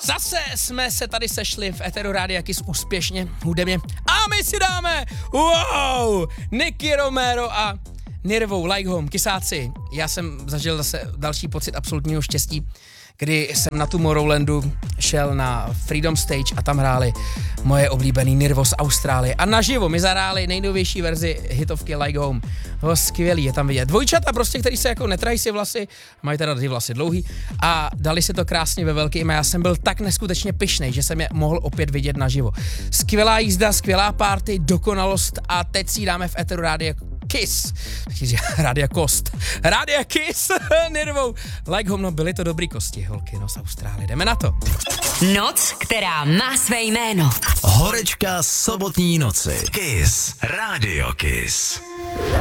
Zase jsme se tady sešli v Eteru Rádia Kiss úspěšně, hudebně. A my si dáme, wow, Nicky Romero a Nirvou, Like Home, Kissáci. Já jsem zažil zase další pocit absolutního štěstí, kdy jsem na Tomorrowlandu šel na Freedom Stage a tam hráli moje oblíbený Nirvo z Austrálie. A naživo mi zahráli nejnovější verzi hitovky Like Home. Skvělý je tam vidět. Dvojčata prostě, který se jako netrají si vlasy, mají teda ty vlasy dlouhý a dali si to krásně ve velkým a já jsem byl tak neskutečně pyšnej, že jsem je mohl opět vidět naživo. Skvělá jízda, skvělá party, dokonalost a teď si dáme v Eteru Rádia Kiss. Rádia Kost. Rádia Kiss, Nirvou. Like Home, no byly to dobrý kosti, holky, no z Austrálie. Jdeme na to. Noc, která má své jméno. Horečka sobotní noci. Kiss. Radio Kiss.